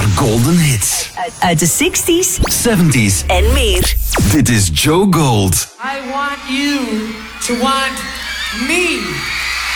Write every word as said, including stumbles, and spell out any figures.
haar golden hits. Uit, uit de zestig's, zeventig's en meer. Dit is Joe Gold. I want you to want me.